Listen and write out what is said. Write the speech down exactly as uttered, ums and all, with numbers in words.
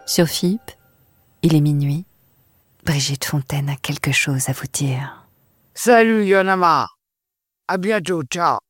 Sur F I P, il est minuit. Brigitte Fontaine a quelque chose à vous dire. Salut, Y'en a marre. À bientôt, ciao.